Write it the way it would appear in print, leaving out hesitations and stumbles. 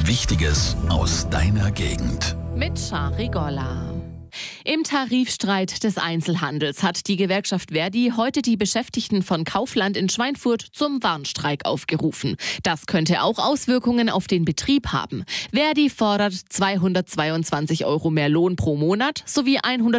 Wichtiges aus deiner Gegend. Mit Shari Golla. Im Tarifstreit des Einzelhandels hat die Gewerkschaft Verdi heute die Beschäftigten von Kaufland in Schweinfurt zum Warnstreik aufgerufen. Das könnte auch Auswirkungen auf den Betrieb haben. Verdi fordert 222 € mehr Lohn pro Monat sowie 100